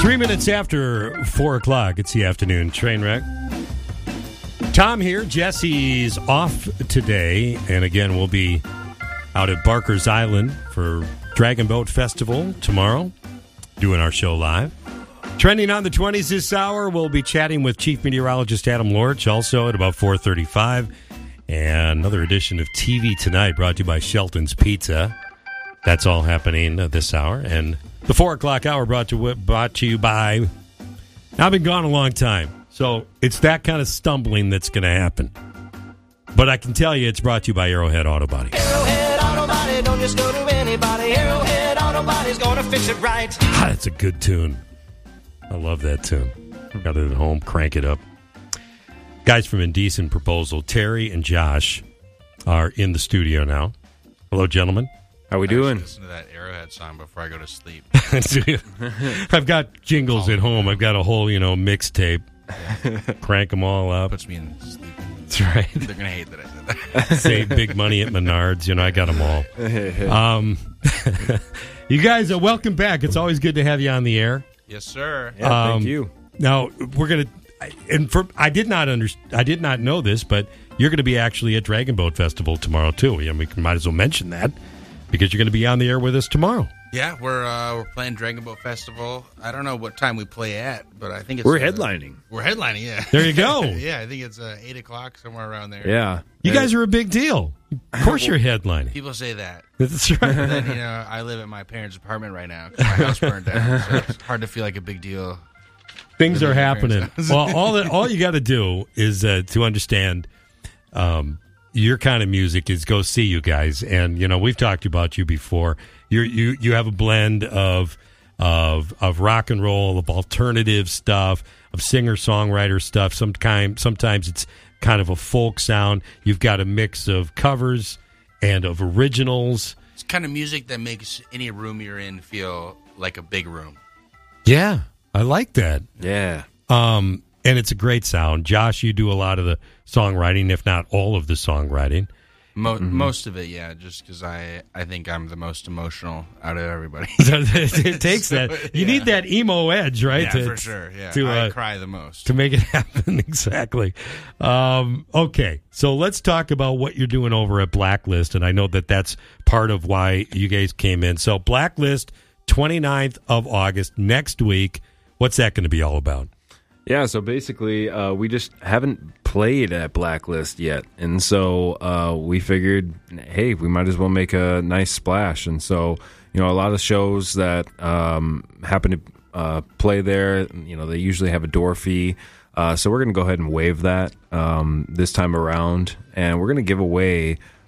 3 minutes after 4 o'clock, it's the afternoon train wreck. Tom here. Jesse's off today. And again, we'll be out at Barker's Island for Dragon Boat Festival tomorrow, doing our show live. Trending on the 20s this hour, we'll be chatting with Chief Meteorologist Adam Lorch, also at about 4:35. And another edition of TV Tonight, brought to you by Shelton's Pizza. That's all happening this hour. And the 4 o'clock hour brought to you by... I've been gone a long time, so it's that kind of stumbling that's going to happen. But I can tell you it's brought to you by Arrowhead Auto Body. Arrowhead Auto Body, don't just go to anybody. Arrowhead Auto Body's going to fix it right. That's a good tune. I love that tune. Got it at home, crank it up. Guys from Indecent Proposal, Terry and Josh, are in the studio now. Hello, gentlemen. How we doing? Listen to that Arrowhead song before I go to sleep. I've got jingles at home. I've got a whole, mixtape. Crank them all up. Puts me in sleep. That's right. They're going to hate that I said that. Save big money at Menards. I got them all. You guys, welcome back. It's always good to have you on the air. Yes, sir. Yeah, thank you. Now, we're going to... I did not know this, but you're going to be actually at Dragon Boat Festival tomorrow, too. We might as well mention that, because you're going to be on the air with us tomorrow. Yeah, we're playing Dragon Boat Festival. I don't know what time we play at, but I think it's... We're headlining. We're headlining, yeah. There you go. Yeah, I think it's 8 o'clock, somewhere around there. Yeah. You guys are a big deal. Of course you're headlining. People say that. That's right. And then, I live at my parents' apartment right now because my house burned down, so it's hard to feel like a big deal. Things are happening. Well, all you got to do is to understand your kind of music is go see you guys. And, we've talked about you before. You have a blend of rock and roll, of alternative stuff, of singer-songwriter stuff. Sometimes it's kind of a folk sound. You've got a mix of covers and of originals. It's kind of music that makes any room you're in feel like a big room. Yeah, I like that. Yeah. And it's a great sound. Josh, you do a lot of the songwriting, if not all of the songwriting. Most of it, yeah, just because I think I'm the most emotional out of everybody. It takes that. You need that emo edge, right? Yeah, for sure, yeah. I cry the most. To make it happen, exactly. Okay, so let's talk about what you're doing over at Blacklist, and I know that that's part of why you guys came in. So Blacklist, 29th of August, next week. What's that going to be all about? Yeah, so basically, we just haven't played at Blacklist yet. And so we figured, hey, we might as well make a nice splash. And so, a lot of shows that happen to play there, they usually have a door fee. So we're going to go ahead and waive that this time around. And we're going to give away